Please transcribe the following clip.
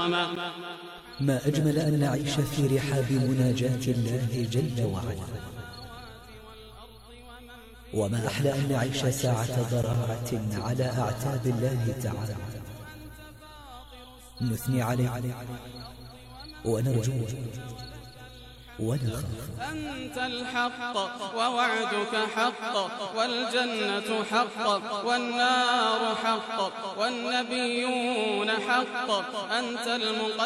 ما أجمل أن نعيش في رحاب مناجاة الله جل وعلا، وما أحلى أن نعيش ساعة ضراعة على أعتاب الله تعالى، نثني عليه ونرجوه ونخاف. أنت الحق ووعدك حق، والجنة حق، والنار حق، والنبيون حق. أنت